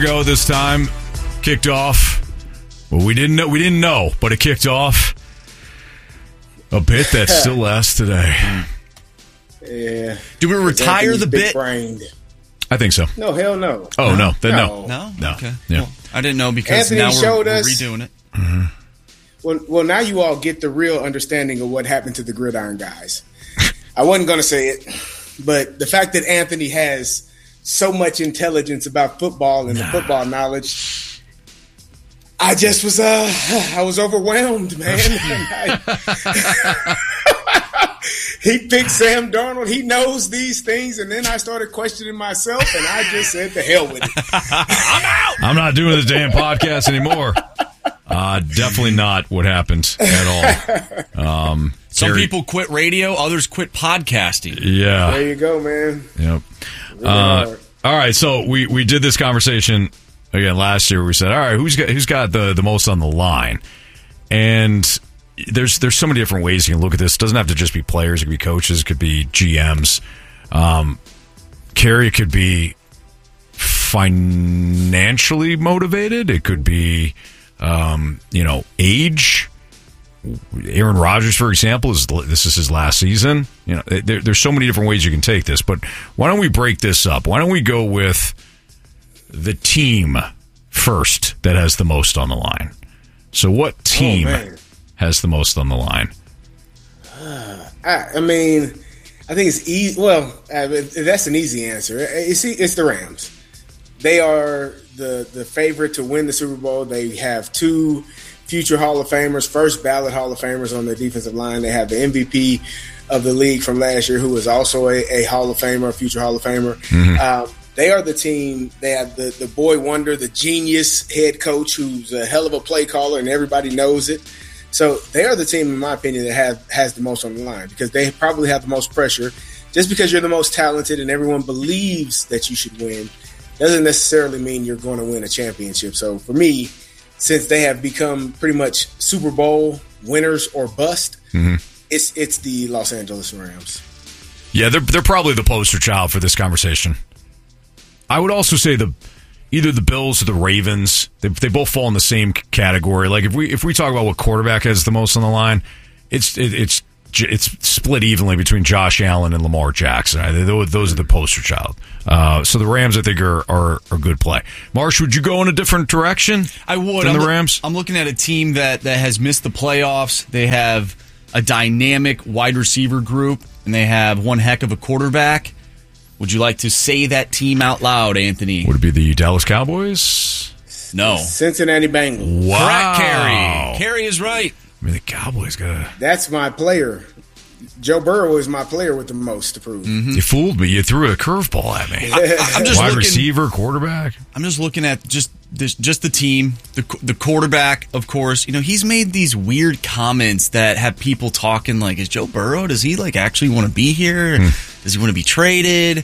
Go this time, kicked off. Well, we didn't know, but it kicked off a bit that still lasts today. Yeah. Do we retire the bit? Brained. I think so. No, hell no. Oh, no. Then No? Okay. Yeah. Well, I didn't know because Anthony now showed we're us. redoing it. Mm-hmm. Well, now you all get the real understanding of what happened to the Gridiron guys. I wasn't going to say it, but the fact that Anthony has so much intelligence about football and the football knowledge, I just was I was overwhelmed, man. He picked Sam Darnold. He knows these things, and then I started questioning myself, and I just said, "The hell with it, I'm out. I'm not doing this damn podcast anymore." Definitely not what happened at all. Some people quit radio, others quit podcasting. Yeah. There you go, man. Yep. Really All right, so we did this conversation again last year. We said, all right, who's got the most on the line? And there's so many different ways you can look at this. It doesn't have to just be players. It could be coaches. It could be GMs. Carey could be financially motivated. It could be, age. Aaron Rodgers, for example, this is his last season. There's so many different ways you can take this, but why don't we break this up? Why don't we go with the team first that has the most on the line? So what team has the most on the line? I mean, I think it's easy. Well, that's an easy answer. You see, it's the Rams. They are the favorite to win the Super Bowl. They have two future Hall of Famers, first ballot Hall of Famers on their defensive line. They have the MVP of the league from last year, who was also a Hall of Famer, a future Hall of Famer. Mm-hmm. They are the team. They have the boy wonder, the genius head coach who's a hell of a play caller, and everybody knows it. So they are the team, in my opinion, that has the most on the line because they probably have the most pressure. Just because you're the most talented and everyone believes that you should win doesn't necessarily mean you're going to win a championship. So for me, since they have become pretty much Super Bowl winners or bust, it's the Los Angeles Rams. Yeah, they're probably the poster child for this conversation. I would also say either the Bills or the Ravens. They both fall in the same category. Like if we talk about what quarterback has the most on the line, it's split evenly between Josh Allen and Lamar Jackson. Those are the poster child. So the Rams, I think, are a good play. Marsh, would you go in a different direction? I would. Than the Rams? I'm looking at a team that has missed the playoffs. They have a dynamic wide receiver group, and they have one heck of a quarterback. Would you like to say that team out loud, Anthony? Would it be the Dallas Cowboys? No. Cincinnati Bengals. Wow. Correct, Carey. Carey is right. I mean, the Cowboys got That's my player. Joe Burrow is my player with the most to prove. Mm-hmm. You fooled me. You threw a curveball at me. I'm just wide receiver, quarterback. I'm just looking at just the team, the quarterback, of course. He's made these weird comments that have people talking like, is Joe Burrow, does he actually want to be here? Does he want to be traded?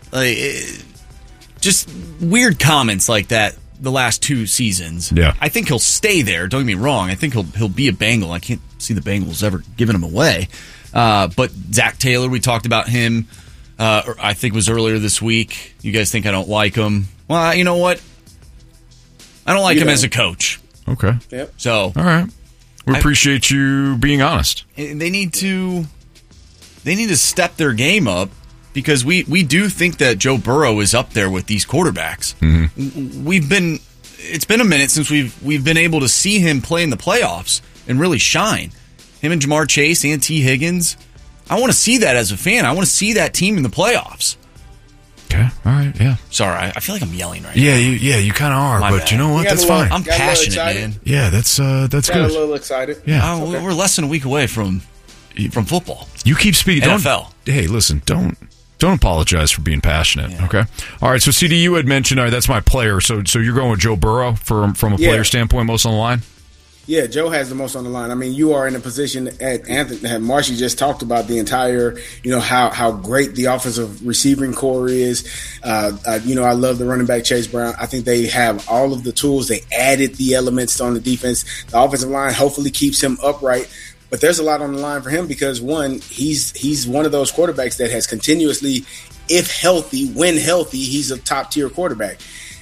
Just weird comments like that the last two seasons. Yeah. I think he'll stay there. Don't get me wrong. I think he'll be a Bengal. I can't see the Bengals ever giving him away. But Zach Taylor, we talked about him, I think it was earlier this week. You guys think I don't like him? Well, you know what? I don't like him as a coach. Okay. Yep. So, all right. We appreciate you being honest. They need to step their game up because we do think that Joe Burrow is up there with these quarterbacks. Mm-hmm. It's been a minute since we've been able to see him play in the playoffs and really shine. Him and Jamar Chase and T. Higgins. I want to see that as a fan. I want to see that team in the playoffs. Okay. All right. Yeah. Sorry, I feel like I'm yelling right now. You kind of are, but you know what? That's fine. I'm passionate, man. Yeah, that's good. A little excited. Yeah. We're less than a week away from football. You keep speaking. NFL. Hey, listen. Don't apologize for being passionate. Yeah. Okay. All right. So CD, you had mentioned, all right, that's my player. So you're going with Joe Burrow from a player standpoint, most on the line. Yeah, Joe has the most on the line. I mean, you are in a position at Anthony. Marshy just talked about the entire, how great the offensive receiving core is. I love the running back Chase Brown. I think they have all of the tools. They added the elements on the defense. The offensive line hopefully keeps him upright. But there's a lot on the line for him because, one, he's one of those quarterbacks that has continuously, when healthy, he's a top-tier quarterback.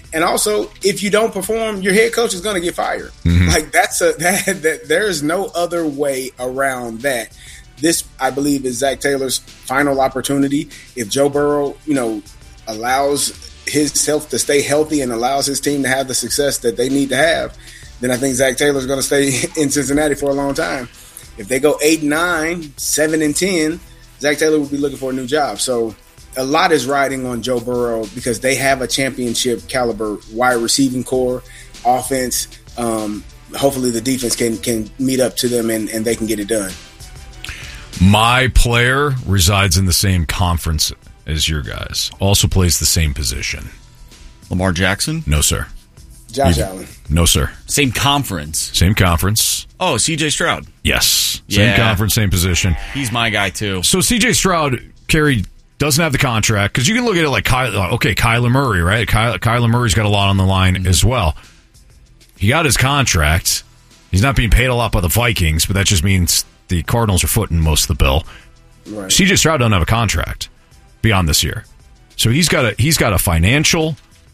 And also, if you don't perform, your head coach is going to get fired. Like there's no other way around that. This, I believe, is Zach Taylor's final opportunity. If Joe Burrow, allows his health to stay healthy and allows his team to have the success that they need to have, then I think Zach Taylor's going to stay in Cincinnati for a long time. If they go 8-9, 7-10, Zach Taylor will be looking for a new job. So a lot is riding on Joe Burrow because they have a championship caliber wide receiving core, offense. Hopefully the defense can meet up to them and they can get it done. My player resides in the same conference as your guys. Also plays the same position. Lamar Jackson? No, sir. Josh Allen? No, sir. Same conference? Same conference. Oh, C.J. Stroud? Yes. Same conference, same position. He's my guy, too. So C.J. Stroud, Kerry, doesn't have the contract, because you can look at it like, Kyler Murray, right? Kyler Murray's got a lot on the line as well. He got his contract. He's not being paid a lot by the Vikings, but that just means the Cardinals are footing most of the bill. Right. C.J. Stroud doesn't have a contract beyond this year. So he's got a financial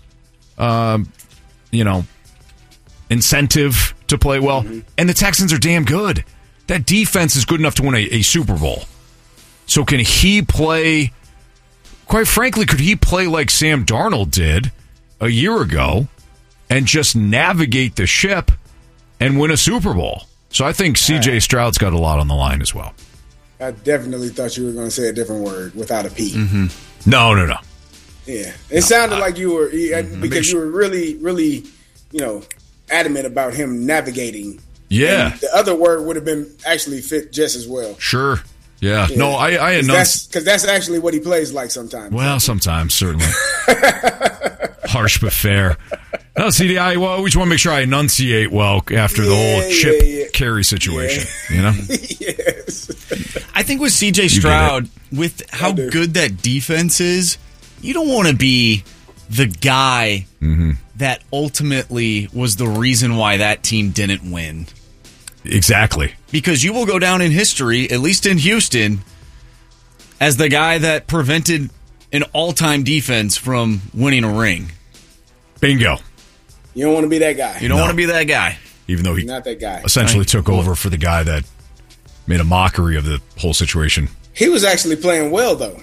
incentive to play well. And the Texans are damn good. That defense is good enough to win a Super Bowl. So can he play, quite frankly, could he play like Sam Darnold did a year ago and just navigate the ship and win a Super Bowl? So I think C.J. Stroud's got a lot on the line as well. I definitely thought you were going to say a different word without a P. No. Yeah. It sounded like you were, because you were really, really, adamant about him navigating. Yeah. And the other word would have been actually fit just as well. Sure. Yeah. No, I because that's actually what he plays like sometimes. Well, sometimes, certainly. Harsh but fair. No, CD, I always want to make sure I enunciate well after the whole Chip Carey situation. Yes. I think with C.J. Stroud, with how good that defense is, you don't want to be the guy that ultimately was the reason why that team didn't win. Exactly. Because you will go down in history, at least in Houston, as the guy that prevented an all-time defense from winning a ring. Bingo. You don't want to be that guy. You don't want to be that guy. Even though he not that guy. Essentially took over for the guy that made a mockery of the whole situation. He was actually playing well, though.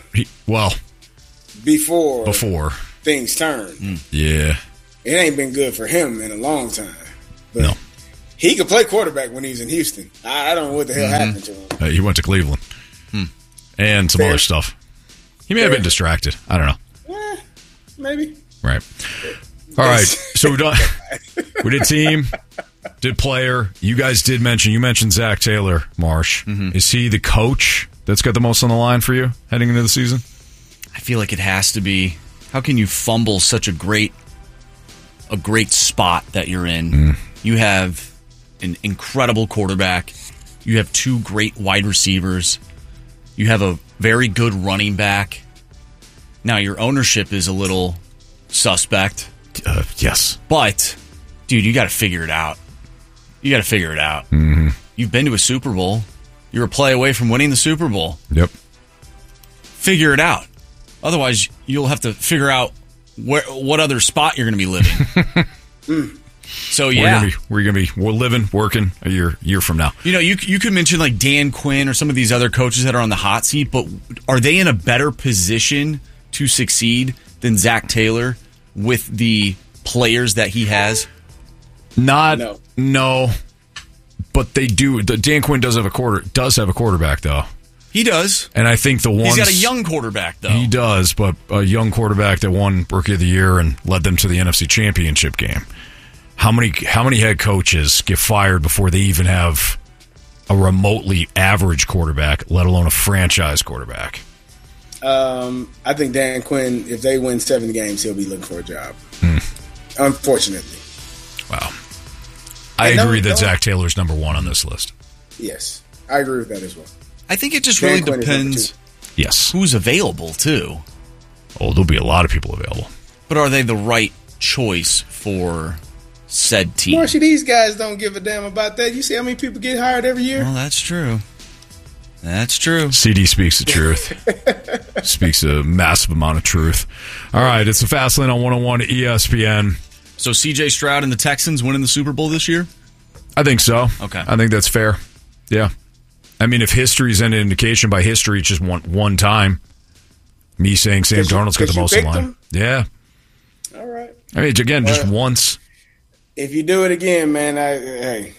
Before things turned. Yeah. It ain't been good for him in a long time. But no. He could play quarterback when he was in Houston. I don't know what the hell happened to him. He went to Cleveland. And some other stuff. He may have been distracted. I don't know. Maybe. Right. All right. So we did team, did player. You guys did mention Zach Taylor, Marsh. Is he the coach that's got the most on the line for you heading into the season? I feel like it has to be. How can you fumble such a great spot that you're in? You have an incredible quarterback. You have two great wide receivers. You have a very good running back. Now, your ownership is a little suspect. Yes. But, dude, you got to figure it out. You've been to a Super Bowl. You're a play away from winning the Super Bowl. Yep. Figure it out. Otherwise, you'll have to figure out what other spot you're going to be living. So, yeah. We're going to be living, working a year from now. You could mention like Dan Quinn or some of these other coaches that are on the hot seat, but are they in a better position to succeed than Zach Taylor with the players that he has? No. But they do. Dan Quinn does have a quarterback, though. He does. And I think he's got a young quarterback, though. He does, but a young quarterback that won Rookie of the Year and led them to the NFC Championship game. How many head coaches get fired before they even have a remotely average quarterback, let alone a franchise quarterback? I think Dan Quinn, if they win 7 games, he'll be looking for a job. Unfortunately. Wow. I agree that Zach Taylor's number 1 on this list. Yes, I agree with that as well. I think it just really depends who's available, too. Oh, there'll be a lot of people available. But are they the right choice for said team? Marshy, these guys don't give a damn about that. You see how many people get hired every year? Well, that's true. That's true. CD speaks the truth. Speaks a massive amount of truth. All right, it's the Fast Lane on 101 ESPN. So C.J. Stroud and the Texans winning the Super Bowl this year? I think so. Okay. I think that's fair. Yeah. I mean, if history's any indication, by history, it's just one time. Me saying Sam Darnold's got the most in line. Yeah. All right. I mean, again, just once. If you do it again, man, hey,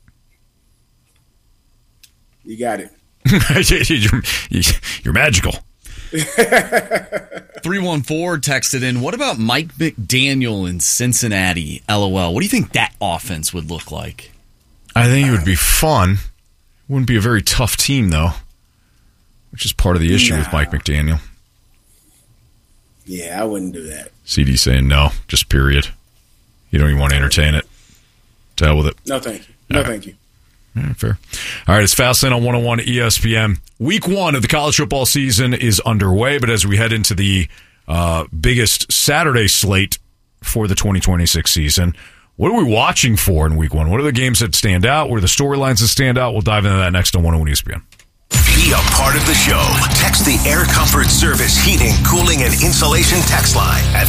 you got it. You're magical. 314 texted in, what about Mike McDaniel in Cincinnati? LOL. What do you think that offense would look like? I think it would be fun. Wouldn't be a very tough team, though, which is part of the issue with Mike McDaniel. Yeah, I wouldn't do that. CD saying no, just period. You don't even want to entertain it. To hell with it. No, thank you. No, thank you. Yeah, fair. All right, it's Fastlane on 101 ESPN. Week 1 of the college football season is underway, but as we head into the biggest Saturday slate for the 2026 season, what are we watching for in Week 1? What are the games that stand out? What are the storylines that stand out? We'll dive into that next on 101 ESPN. Be a part of the show. Text the Air Comfort Service Heating, Cooling, and Insulation text line at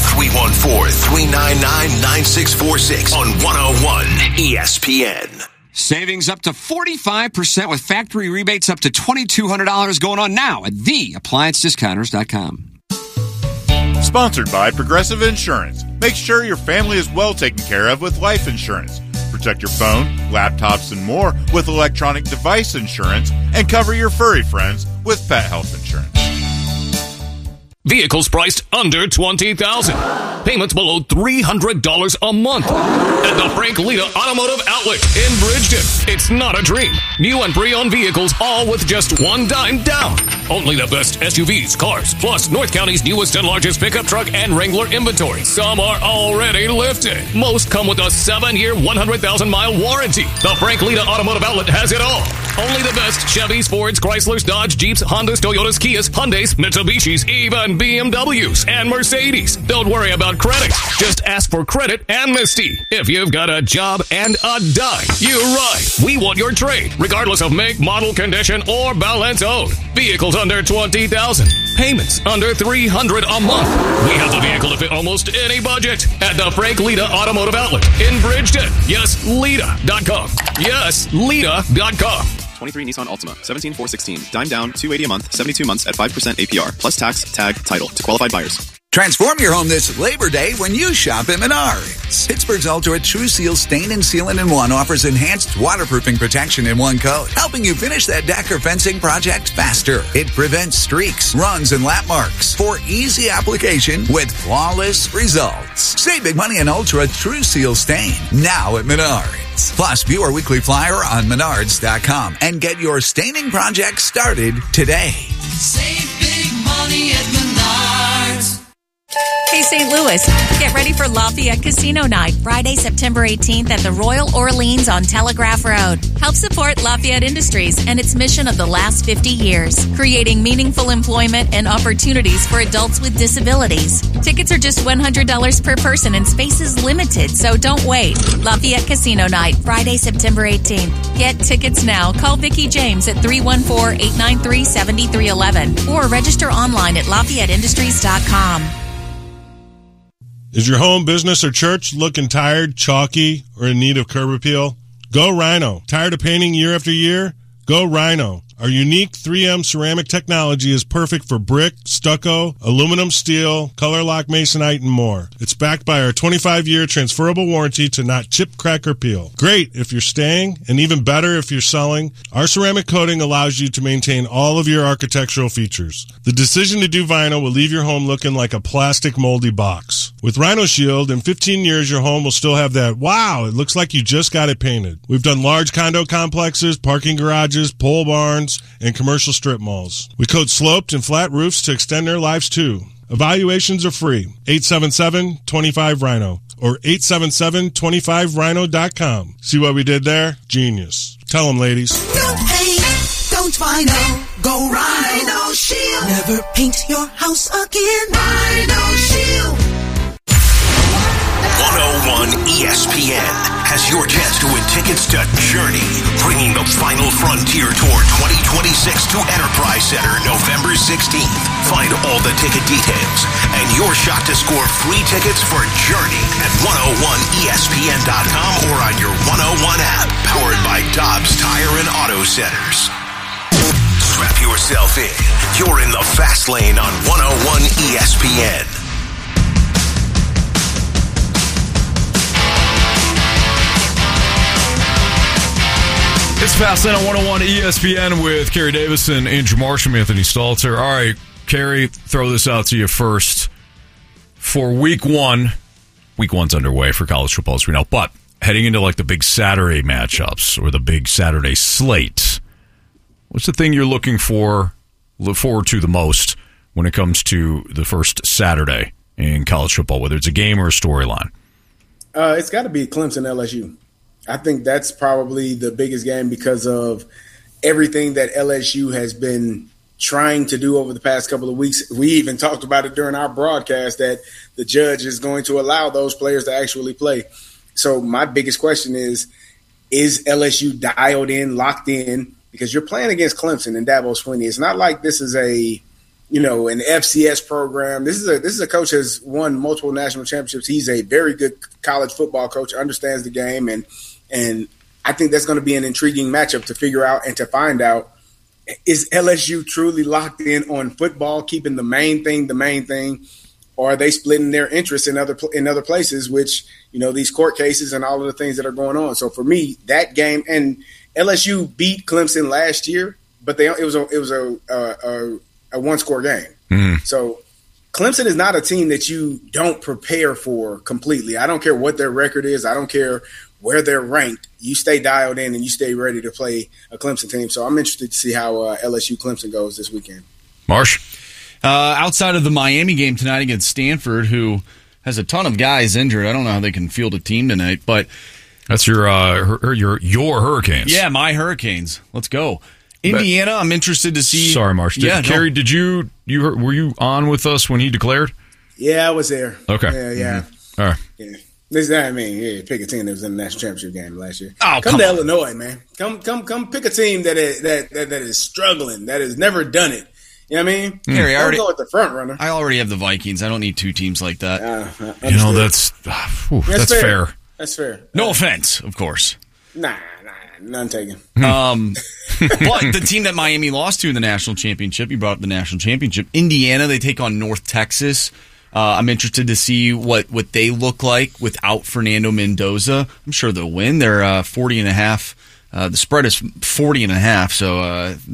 314-399-9646 on 101 ESPN. Savings up to 45% with factory rebates up to $2,200 going on now at theappliancediscounters.com. Sponsored by Progressive Insurance. Make sure your family is well taken care of with life insurance. Protect your phone, laptops, and more with electronic device insurance, and cover your furry friends with pet health insurance. Vehicles priced under $20,000. Payments below $300 a month. At the Frank Lita Automotive Outlet in Bridgeton. It's not a dream. New and pre-owned vehicles, all with just $1 down. Only the best SUVs, cars, plus North County's newest and largest pickup truck and Wrangler inventory. Some are already lifted. Most come with a 7-year, 100,000-mile warranty. The Frank Lita Automotive Outlet has it all. Only the best Chevys, Fords, Chryslers, Dodge, Jeeps, Hondas, Toyotas, Kias, Hyundais, Mitsubishis, even BMWs and Mercedes. Don't worry about credit. Just ask for credit amnesty. If you've got a job and a dime, you're right. We want your trade, regardless of make, model, condition, or balance owed. Vehicles under $20,000. Payments under $300 a month. We have the vehicle to fit almost any budget at the Frank Lita Automotive Outlet in Bridgeton. Yes, Lita.com. Yes, Lita.com. 23 Nissan Altima, 17,416. Dime down, $280 a month, 72 months at 5% APR, plus tax, tag, title to qualified buyers. Transform your home this Labor Day when you shop at Menards. Pittsburgh's Ultra True Seal Stain and Sealant in One offers enhanced waterproofing protection in one coat, helping you finish that deck or fencing project faster. It prevents streaks, runs, and lap marks for easy application with flawless results. Save big money on Ultra True Seal Stain now at Menards. Plus, view our weekly flyer on Menards.com and get your staining project started today. Save big money at Menards. Hey, St. Louis, get ready for Lafayette Casino Night, Friday, September 18th at the Royal Orleans on Telegraph Road. Help support Lafayette Industries and its mission of the last 50 years, creating meaningful employment and opportunities for adults with disabilities. Tickets are just $100 per person and space is limited, so don't wait. Lafayette Casino Night, Friday, September 18th. Get tickets now. Call Vicki James at 314-893-7311 or register online at LafayetteIndustries.com. Is your home, business, or church looking tired, chalky, or in need of curb appeal? Go Rhino. Tired of painting year after year? Go Rhino. Our unique 3M ceramic technology is perfect for brick, stucco, aluminum, steel, color lock masonite, and more. It's backed by our 25-year transferable warranty to not chip, crack, or peel. Great if you're staying, and even better if you're selling. Our ceramic coating allows you to maintain all of your architectural features. The decision to do vinyl will leave your home looking like a plastic moldy box. With Rhino Shield, in 15 years, your home will still have that, wow, it looks like you just got it painted. We've done large condo complexes, parking garages, pole barns, and commercial strip malls. We coat sloped and flat roofs to extend their lives too. Evaluations are free. 877-25-RHINO or 877-25rhino.com. See what we did there? Genius. Tell them, ladies. Don't paint, don't vinyl, go Rhino Shield. Never paint your house again. Rhino Shield. 101 ESPN has your chance to win tickets to Journey, bringing the final frontier tour 2026 to Enterprise Center November 16th. Find all the ticket details and your shot to score free tickets for Journey at 101ESPN.com or on your 101 app, powered by Dobbs Tire and Auto Centers. Strap yourself in. You're in the fast lane on 101 ESPN. It's Fastlane on 101 ESPN with Kerry Davison, Andrew Marsham, Anthony Stalter. All right, Kerry, throw this out to you first. For week one's underway for college football, as we know. But heading into like the big Saturday matchups or the big Saturday slate, what's the thing you're look forward to the most when it comes to the first Saturday in college football, whether it's a game or a storyline? It's got to be Clemson LSU. I think that's probably the biggest game because of everything that LSU has been trying to do over the past couple of weeks. We even talked about it during our broadcast that the judge is going to allow those players to actually play. So my biggest question is LSU dialed in, locked in? Because you're playing against Clemson and Dabo Swinney. It's not like this is an FCS program. This is a coach has won multiple national championships. He's a very good college football coach, understands the game, and I think that's going to be an intriguing matchup to figure out and to find out, is LSU truly locked in on football, keeping the main thing, or are they splitting their interests in other places, which, these court cases and all of the things that are going on. So for me, that game, and LSU beat Clemson last year, but it was a one-score game. Mm-hmm. So Clemson is not a team that you don't prepare for completely. I don't care what their record is. I don't care where they're ranked. You stay dialed in and you stay ready to play a Clemson team. So I'm interested to see how LSU Clemson goes this weekend. Marsh? Outside of the Miami game tonight against Stanford, who has a ton of guys injured, I don't know how they can field a team tonight, but that's your Hurricanes. Yeah, my Hurricanes. Let's go. Indiana, I'm interested to see. Sorry, Marsh. Kerry, did were you on with us when he declared? Yeah, I was there. Okay. Yeah. Mm-hmm. All right. Yeah. Pick a team that was in the national championship game last year. Oh, come to Illinois, man. Come pick a team that is struggling, that has never done it. You know what I mean? Kerry, don't go with the front runner. I already have the Vikings. I don't need two teams like that. That's fair. That's fair. No offense, of course. Nah, none taken. But the team that Miami lost to in the national championship, you brought up the national championship, Indiana, they take on North Texas. I'm interested to see what they look like without Fernando Mendoza. I'm sure they'll win. They're 40.5. The spread is 40.5, so